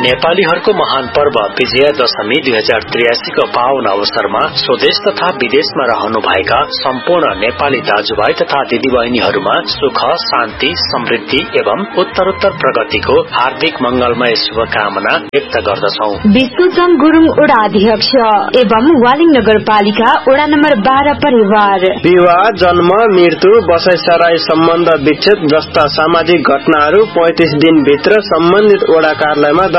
नेपालीहरूको महान पर्व विजयादशमी 2083 को पावन अवसरमा स्वदेश तथा विदेशमा रहनुभएका सम्पूर्ण नेपाली दाजुभाइ तथा दिदीबहिनीहरूमा सुख, शान्ति, समृद्धि एवं उत्तरोत्तर प्रगतिको हार्दिक मंगलमय शुभकामना व्यक्त गर्दछौ। विश्वजङ गुरुङ वडा अध्यक्ष एवं वालिङ नगरपालिका वडा नम्बर 12 परिवार। विवाह, जन्म, मृत्यु, बसाइसराई, सम्बन्ध विच्छेद जस्ता सामाजिक घटनाहरू 35 दिन भित्र सम्बन्धित वडा कार्यालयमा